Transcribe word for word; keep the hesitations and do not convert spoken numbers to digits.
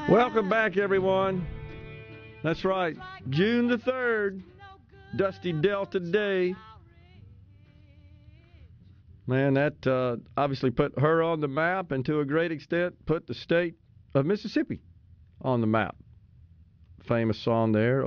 Welcome back, everyone. That's right, June the third, Dusty Delta Day. Man, that uh, obviously put her on the map and to a great extent put the state of Mississippi on the map. Famous song there.